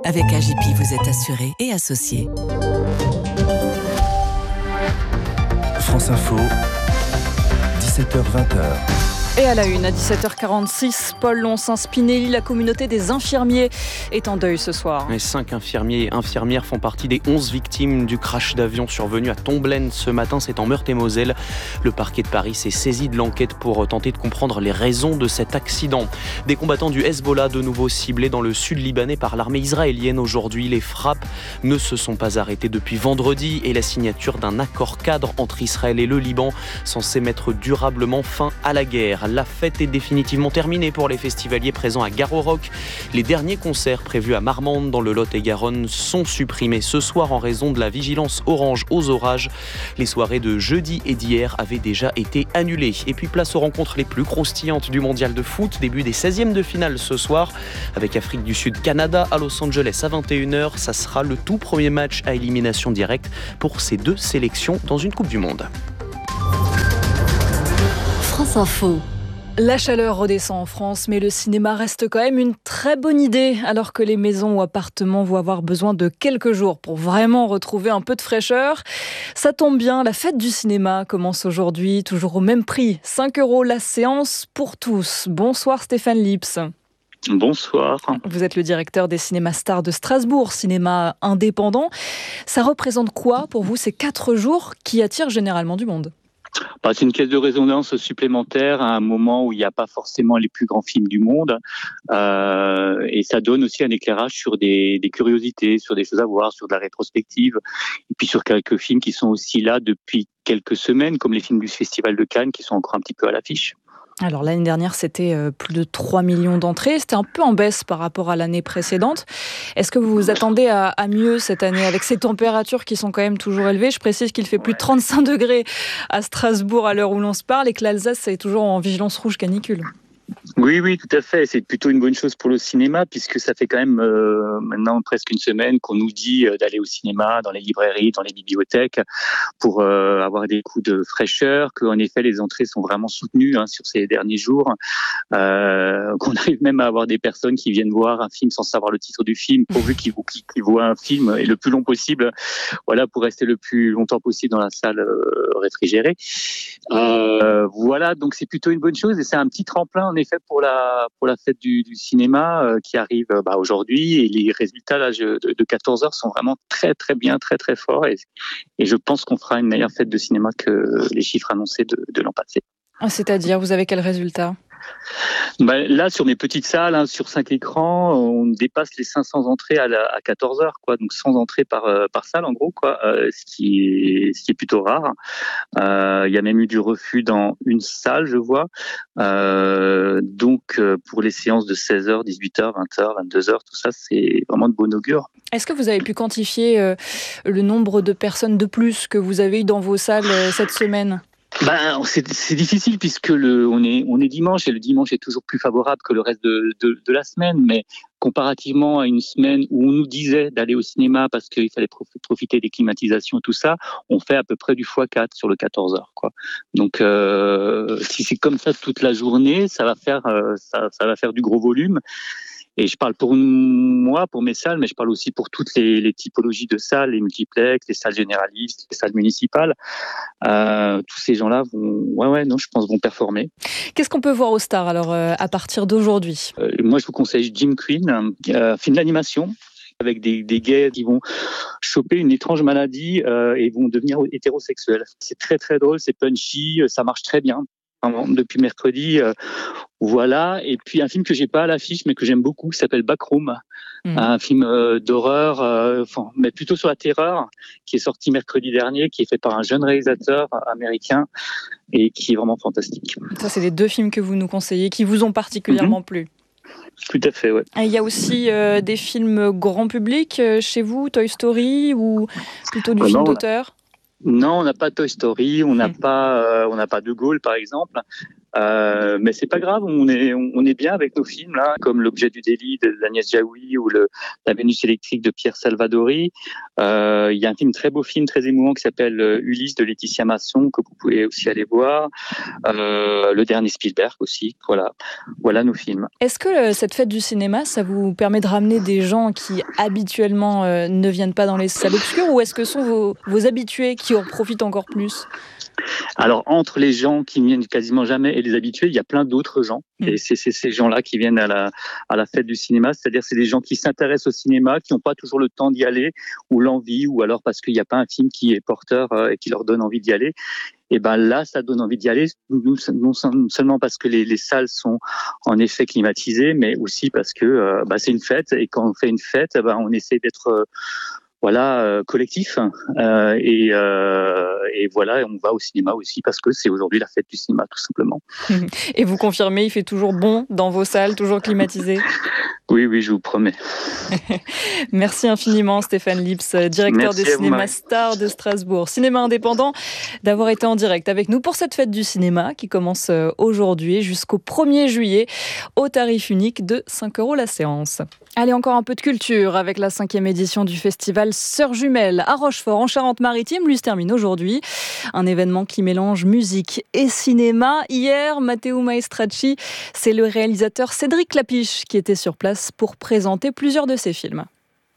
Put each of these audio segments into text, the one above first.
Avec AGP, vous êtes assuré et associé. France Info, 17h-20h. Et à la une, à 17h46, Paul Lonsens-Spinelli, la communauté des infirmiers est en deuil ce soir. Les 5 infirmiers et infirmières font partie des 11 victimes du crash d'avion survenu à Tomblaine ce matin, c'est en Meurthe-et-Moselle. Le parquet de Paris s'est saisi de l'enquête pour tenter de comprendre les raisons de cet accident. Des combattants du Hezbollah de nouveau ciblés dans le sud libanais par l'armée israélienne aujourd'hui. Les frappes ne se sont pas arrêtées depuis vendredi et la signature d'un accord cadre entre Israël et le Liban censé mettre durablement fin à la guerre. La fête est définitivement terminée pour les festivaliers présents à Gare au Roc. Les derniers concerts prévus à Marmande dans le Lot-et-Garonne sont supprimés ce soir en raison de la vigilance orange aux orages. Les soirées de jeudi et d'hier avaient déjà été annulées. Et puis place aux rencontres les plus croustillantes du mondial de foot. Début des 16e de finale ce soir avec Afrique du Sud-Canada à Los Angeles à 21h. Ça sera le tout premier match à élimination directe pour ces deux sélections dans une Coupe du Monde. France Info. La chaleur redescend en France, mais le cinéma reste quand même une très bonne idée, alors que les maisons ou appartements vont avoir besoin de quelques jours pour vraiment retrouver un peu de fraîcheur. Ça tombe bien, la fête du cinéma commence aujourd'hui, toujours au même prix, 5 € la séance pour tous. Bonsoir Stéphane Lips. Bonsoir. Vous êtes le directeur des cinémas stars de Strasbourg, cinéma indépendant. Ça représente quoi pour vous ces 4 jours qui attirent généralement du monde ? C'est une caisse de résonance supplémentaire à un moment où il n'y a pas forcément les plus grands films du monde. Et ça donne aussi un éclairage sur des curiosités, sur des choses à voir, sur de la rétrospective. Et puis sur quelques films qui sont aussi là depuis quelques semaines, comme les films du Festival de Cannes qui sont encore un petit peu à l'affiche. Alors l'année dernière, c'était plus de 3 millions d'entrées. C'était un peu en baisse par rapport à l'année précédente. Est-ce que vous vous attendez à mieux cette année avec ces températures qui sont quand même toujours élevées ? Je précise qu'il fait plus de 35 degrés à Strasbourg à l'heure où l'on se parle et que l'Alsace est toujours en vigilance rouge canicule. Oui, tout à fait. C'est plutôt une bonne chose pour le cinéma puisque ça fait quand même maintenant presque une semaine qu'on nous dit d'aller au cinéma, dans les librairies, dans les bibliothèques pour avoir des coups de fraîcheur, qu'en effet les entrées sont vraiment soutenues sur ces derniers jours, qu'on arrive même à avoir des personnes qui viennent voir un film sans savoir le titre du film, pourvu qu'ils voient un film et le plus long possible, voilà, pour rester le plus longtemps possible dans la salle réfrigérée. Voilà, donc c'est plutôt une bonne chose et c'est un petit tremplin en effet pour la fête du cinéma qui arrive aujourd'hui et les résultats là, de 14h sont vraiment très très bien, très très forts et je pense qu'on fera une meilleure fête de cinéma que les chiffres annoncés de l'an passé. C'est-à-dire, vous avez quel résultat ? Là, sur mes petites salles, sur 5 écrans, on dépasse les 500 entrées à 14h, quoi. Donc 100 entrées par salle, en gros, quoi. Ce qui est plutôt rare. Il y a même eu du refus dans une salle, je vois. Donc, pour les séances de 16h, 18h, 20h, 22h, tout ça, c'est vraiment de bon augure. Est-ce que vous avez pu quantifier le nombre de personnes de plus que vous avez eu dans vos salles cette semaine ? C'est difficile puisque on est dimanche et le dimanche est toujours plus favorable que le reste de la semaine, mais comparativement à une semaine où on nous disait d'aller au cinéma parce qu'il fallait profiter des climatisations et tout ça, on fait à peu près du x4 sur le 14h, quoi. Donc si c'est comme ça toute la journée, ça va faire du gros volume. Et je parle pour moi, pour mes salles, mais je parle aussi pour toutes les typologies de salles, les multiplex, les salles généralistes, les salles municipales. Tous ces gens-là je pense vont performer. Qu'est-ce qu'on peut voir au Stars alors à partir d'aujourd'hui ? Moi, je vous conseille Jim Queen, film d'animation avec des gays qui vont choper une étrange maladie et vont devenir hétérosexuels. C'est très très drôle, c'est punchy, ça marche très bien. Depuis mercredi, voilà. Et puis un film que j'ai pas à l'affiche, mais que j'aime beaucoup, qui s'appelle Backroom, un film d'horreur, mais plutôt sur la terreur, qui est sorti mercredi dernier, qui est fait par un jeune réalisateur américain et qui est vraiment fantastique. Ça, c'est les 2 films que vous nous conseillez, qui vous ont particulièrement plu. Tout à fait, ouais. Et il y a aussi des films grand public chez vous, Toy Story ou plutôt du film d'auteur ? Non, on n'a pas Toy Story, on n'a pas De Gaulle par exemple. Mais c'est pas grave, on est bien avec nos films là, comme L'objet du délit d'Agnès Jaoui ou La Vénus électrique de Pierre Salvadori. Il y a un très beau film, très émouvant qui s'appelle Ulysse de Laetitia Masson que vous pouvez aussi aller voir. Le dernier Spielberg aussi. Voilà nos films. Est-ce que cette fête du cinéma, ça vous permet de ramener des gens qui habituellement ne viennent pas dans les salles obscures, ou est-ce que sont vos habitués qui en profitent encore plus ? Alors, entre les gens qui viennent quasiment jamais et les habitués, il y a plein d'autres gens. Et c'est ces gens-là qui viennent à la fête du cinéma. C'est-à-dire, c'est des gens qui s'intéressent au cinéma, qui n'ont pas toujours le temps d'y aller, ou l'envie, ou alors parce qu'il n'y a pas un film qui est porteur et qui leur donne envie d'y aller. Et ben là, ça donne envie d'y aller, non seulement parce que les salles sont en effet climatisées, mais aussi parce que c'est une fête. Et quand on fait une fête, on essaie d'être collectif. Et voilà, on va au cinéma aussi parce que c'est aujourd'hui la fête du cinéma, tout simplement. Et vous confirmez, il fait toujours bon dans vos salles, toujours climatisé ? Oui, je vous promets. Merci infiniment Stéphane Lips, directeur des cinémas Star de Strasbourg. Cinéma indépendant, d'avoir été en direct avec nous pour cette fête du cinéma qui commence aujourd'hui jusqu'au 1er juillet au tarif unique de 5 € la séance. Allez, encore un peu de culture avec la 5e édition du festival Sœurs Jumelles à Rochefort en Charente-Maritime. Lui se termine aujourd'hui. Un événement qui mélange musique et cinéma. Hier, Matteo Maestracci, c'est le réalisateur Cédric Clapiche qui était sur place pour présenter plusieurs de ses films.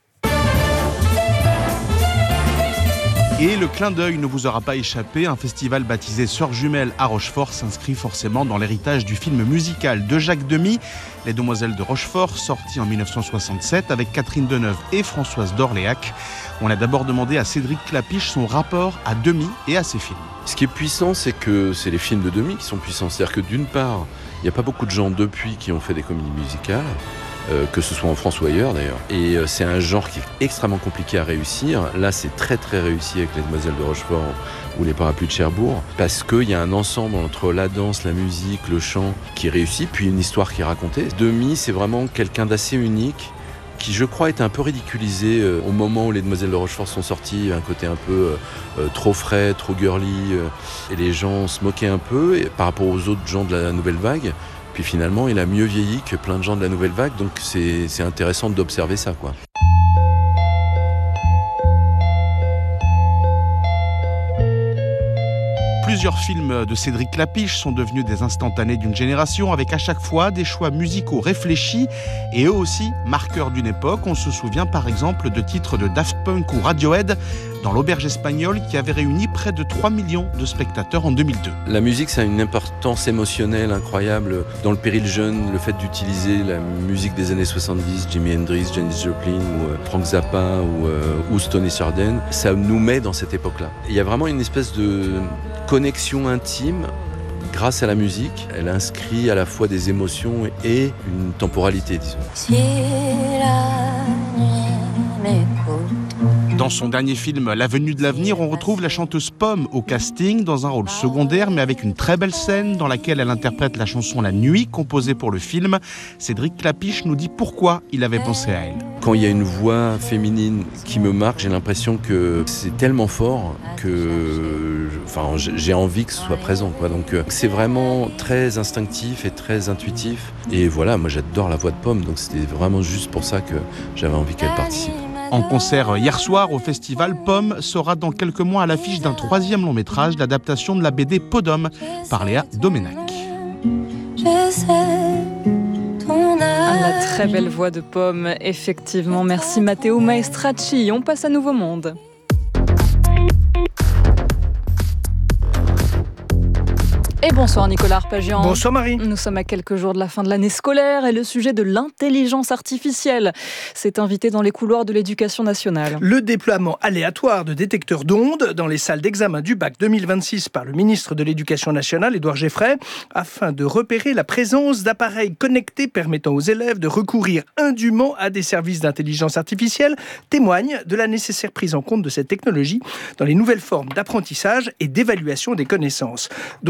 Et le clin d'œil ne vous aura pas échappé, un festival baptisé Sœurs Jumelles à Rochefort s'inscrit forcément dans l'héritage du film musical de Jacques Demy, Les Demoiselles de Rochefort, sorti en 1967 avec Catherine Deneuve et Françoise d'Orléac. On a d'abord demandé à Cédric Clapiche son rapport à Demy et à ses films. Ce qui est puissant, c'est que c'est les films de Demy qui sont puissants. C'est-à-dire que d'une part, il n'y a pas beaucoup de gens depuis qui ont fait des comédies musicales. Que ce soit en France ou ailleurs d'ailleurs. Et c'est un genre qui est extrêmement compliqué à réussir. Là, c'est très très réussi avec Les Demoiselles de Rochefort ou Les Parapluies de Cherbourg, parce qu'il y a un ensemble entre la danse, la musique, le chant qui réussit, puis une histoire qui est racontée. Demy, c'est vraiment quelqu'un d'assez unique, qui je crois était un peu ridiculisé au moment où Les Demoiselles de Rochefort sont sorties, un côté un peu trop frais, trop girly, et les gens se moquaient un peu par rapport aux autres gens de la nouvelle vague. Puis finalement, il a mieux vieilli que plein de gens de la nouvelle vague, donc c'est intéressant d'observer ça, quoi. Plusieurs films de Cédric Clapiche sont devenus des instantanés d'une génération, avec à chaque fois des choix musicaux réfléchis et eux aussi marqueurs d'une époque. On se souvient par exemple de titres de Daft Punk ou Radiohead dans L'Auberge espagnole qui avait réuni près de 3 millions de spectateurs en 2002. La musique, ça a une importance émotionnelle incroyable. Dans le péril jeune, le fait d'utiliser la musique des années 70, Jimi Hendrix, Janis Joplin ou Frank Zappa ou Stony Sardin, ça nous met dans cette époque-là. Il y a vraiment une espèce de connexion intime grâce à la musique. Elle inscrit à la fois des émotions et une temporalité, disons. Si la nuit m'écoute. Dans son dernier film L'Avenue de l'avenir, on retrouve la chanteuse Pomme au casting dans un rôle secondaire mais avec une très belle scène dans laquelle elle interprète la chanson La Nuit composée pour le film. Cédric Clapiche nous dit pourquoi il avait pensé à elle. Quand il y a une voix féminine qui me marque, j'ai l'impression que c'est tellement fort que j'ai envie que ce soit présent, quoi. Donc c'est vraiment très instinctif et très intuitif. Et voilà, moi j'adore la voix de Pomme, donc c'était vraiment juste pour ça que j'avais envie qu'elle participe. En concert hier soir au festival, Pomme sera dans quelques mois à l'affiche d'un 3e long métrage, l'adaptation de la BD Podum par Léa Doménac. La très belle voix de Pomme, effectivement. Merci Matteo Maestracci. On passe à Nouveau Monde. Et bonsoir Nicolas Arpagian. Bonsoir Marie. Nous sommes à quelques jours de la fin de l'année scolaire et le sujet de l'intelligence artificielle s'est invité dans les couloirs de l'éducation nationale. Le déploiement aléatoire de détecteurs d'ondes dans les salles d'examen du bac 2026 par le ministre de l'Éducation nationale, Édouard Geffray, afin de repérer la présence d'appareils connectés permettant aux élèves de recourir indûment à des services d'intelligence artificielle, témoigne de la nécessaire prise en compte de cette technologie dans les nouvelles formes d'apprentissage et d'évaluation des connaissances. D'autant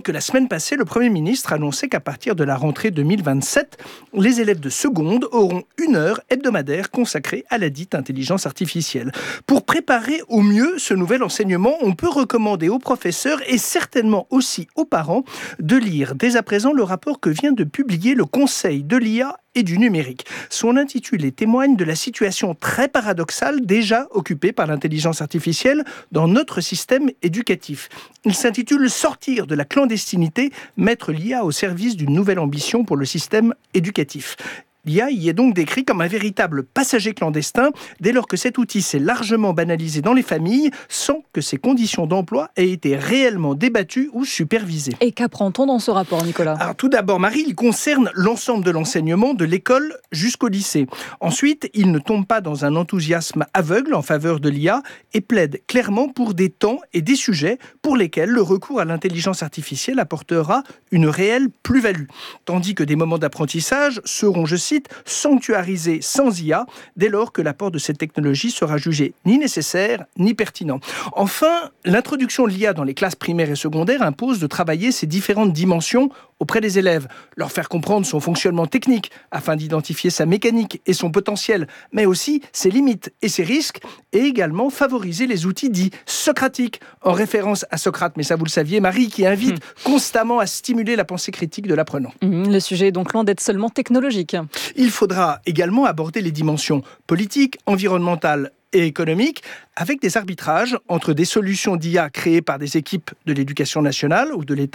que la semaine passée, le Premier ministre annonçait qu'à partir de la rentrée 2027, les élèves de seconde auront 1 heure hebdomadaire consacrée à la dite intelligence artificielle. Pour préparer au mieux ce nouvel enseignement, on peut recommander aux professeurs et certainement aussi aux parents de lire dès à présent le rapport que vient de publier le Conseil de l'IA et du numérique. Son intitulé témoigne de la situation très paradoxale déjà occupée par l'intelligence artificielle dans notre système éducatif. Il s'intitule « Sortir de la clandestinité, mettre l'IA au service d'une nouvelle ambition pour le système éducatif ». L'IA y est donc décrit comme un véritable passager clandestin dès lors que cet outil s'est largement banalisé dans les familles sans que ses conditions d'emploi aient été réellement débattues ou supervisées. Et qu'apprend-on dans ce rapport, Nicolas ? Alors, tout d'abord, Marie, il concerne l'ensemble de l'enseignement de l'école jusqu'au lycée. Ensuite, il ne tombe pas dans un enthousiasme aveugle en faveur de l'IA et plaide clairement pour des temps et des sujets pour lesquels le recours à l'intelligence artificielle apportera une réelle plus-value. Tandis que des moments d'apprentissage seront, je cite, sanctuarisé sans IA dès lors que l'apport de cette technologie sera jugé ni nécessaire ni pertinent. Enfin, l'introduction de l'IA dans les classes primaires et secondaires impose de travailler ces différentes dimensions auprès des élèves, leur faire comprendre son fonctionnement technique afin d'identifier sa mécanique et son potentiel, mais aussi ses limites et ses risques, et également favoriser les outils dits socratiques, en référence à Socrate, mais ça vous le saviez Marie, qui invite constamment à stimuler la pensée critique de l'apprenant. Le sujet est donc loin d'être seulement technologique. Il faudra également aborder les dimensions politiques, environnementales et économiques, avec des arbitrages entre des solutions d'IA créées par des équipes de l'éducation nationale ou de l'État